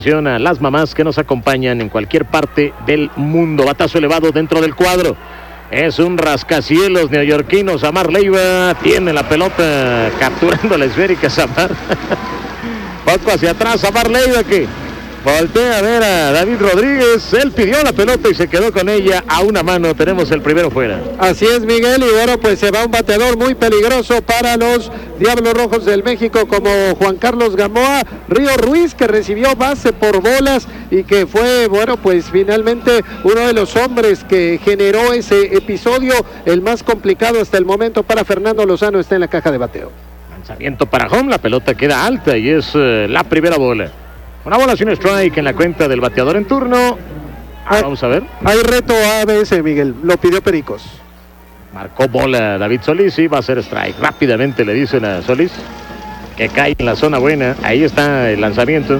A las mamás que nos acompañan en cualquier parte del mundo. Batazo elevado dentro del cuadro. Es un rascacielos neoyorquino. Samar Leiva tiene la pelota capturando la esférica. Samar. Poco hacia atrás. Samar Leiva que voltea a ver a David Rodríguez. Él pidió la pelota y se quedó con ella a una mano. Tenemos el primero fuera. Así es, Miguel, y bueno, pues se va un bateador muy peligroso para los Diablos Rojos del México, como Juan Carlos Gamboa. Río Ruiz, que recibió base por bolas y que fue, bueno, pues finalmente uno de los hombres que generó ese episodio, el más complicado hasta el momento para Fernando Lozano. Está en la caja de bateo. Lanzamiento para home, la pelota queda alta y es la primera bola. Una bola sin strike en la cuenta del bateador en turno. Vamos a ver. Hay reto ABS, Miguel, lo pidió Pericos. Marcó bola David Solís y va a ser strike. Rápidamente le dicen a Solís que cae en la zona buena. Ahí está el lanzamiento.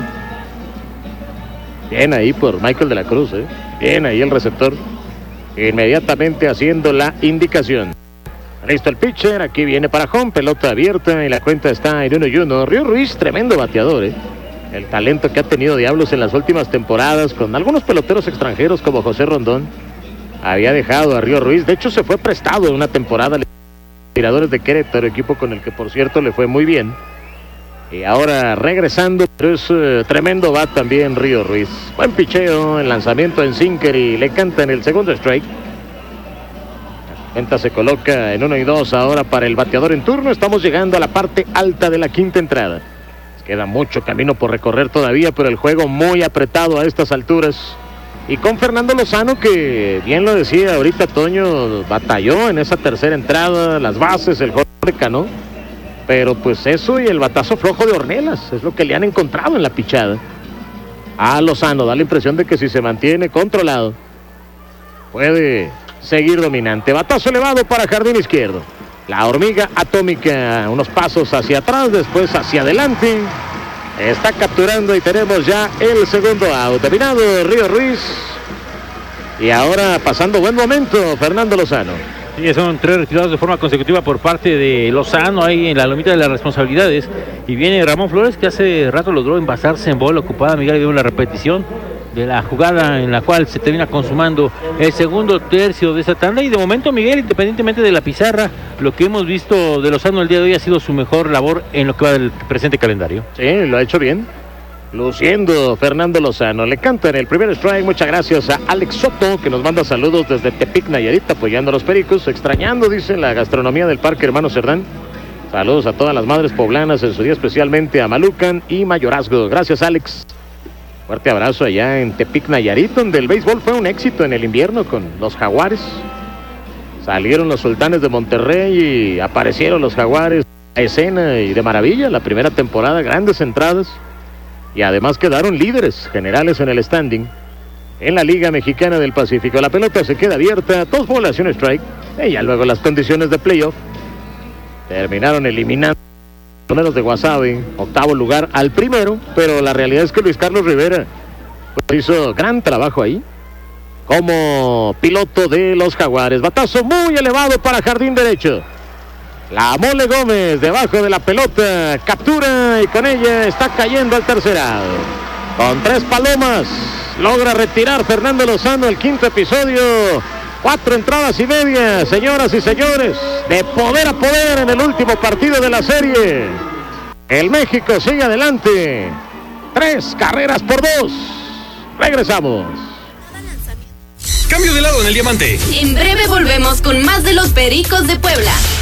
Bien ahí por Michael de la Cruz, Bien ahí el receptor. Inmediatamente haciendo la indicación. Listo el pitcher, aquí viene para home, pelota abierta y la cuenta está en 1-1. Río Ruiz, tremendo bateador, El talento que ha tenido Diablos en las últimas temporadas con algunos peloteros extranjeros como José Rondón. Había dejado a Río Ruiz, de hecho se fue prestado en una temporada a los Tiradores de Querétaro, equipo con el que por cierto le fue muy bien. Y ahora regresando, pero es tremendo bat también Río Ruiz. Buen picheo, el lanzamiento en sinker y le cantan el segundo strike. La cuenta se coloca en 1-2 ahora para el bateador en turno. Estamos llegando a la parte alta de la quinta entrada. Queda mucho camino por recorrer todavía, pero el juego muy apretado a estas alturas. Y con Fernando Lozano, que bien lo decía ahorita Toño, batalló en esa tercera entrada, las bases, el juego ¿no? Pero pues eso y el batazo flojo de Ornelas es lo que le han encontrado en la pichada. A Lozano da la impresión de que si se mantiene controlado, puede seguir dominante. Batazo elevado para jardín izquierdo. La hormiga atómica, unos pasos hacia atrás, después hacia adelante. Está capturando y tenemos ya el segundo out. Terminado Río Ruiz. Y ahora pasando buen momento Fernando Lozano. Sí, son 3 retirados de forma consecutiva por parte de Lozano ahí en la lomita de las responsabilidades. Y viene Ramón Flores, que hace rato logró envasarse en bola ocupada. Miguel, vio la repetición de la jugada en la cual se termina consumando el segundo tercio de esa tanda. Y de momento, Miguel, independientemente de la pizarra, lo que hemos visto de Lozano el día de hoy ha sido su mejor labor en lo que va del presente calendario. Sí, lo ha hecho bien. Luciendo Fernando Lozano. Le cantan el primer strike. Muchas gracias a Alex Soto, que nos manda saludos desde Tepic, Nayarit, apoyando a los Pericos. Extrañando, dice, la gastronomía del Parque Hermano Cerdán. Saludos a todas las madres poblanas en su día, especialmente a Malucan y Mayorazgo. Gracias, Alex. Fuerte abrazo allá en Tepic, Nayarit, donde el béisbol fue un éxito en el invierno con los Jaguares. Salieron los Sultanes de Monterrey y aparecieron los Jaguares a escena y de maravilla. La primera temporada, grandes entradas. Y además quedaron líderes generales en el standing en la Liga Mexicana del Pacífico. La pelota se queda abierta, 2 bolas y un strike. Y ya luego las condiciones de playoff terminaron eliminando a los de Guasave, octavo lugar al primero, pero la realidad es que Luis Carlos Rivera pues, hizo gran trabajo ahí como piloto de los Jaguares. Batazo muy elevado para jardín derecho. La Mole Gómez debajo de la pelota, captura y con ella está cayendo al tercer out. Con 3 palomas logra retirar Fernando Lozano el quinto episodio. 4 entradas y media, señoras y señores, de poder a poder en el último partido de la serie. El México sigue adelante. 3 carreras por 2. Regresamos. Cambio de lado en el diamante. En breve volvemos con más de los Pericos de Puebla.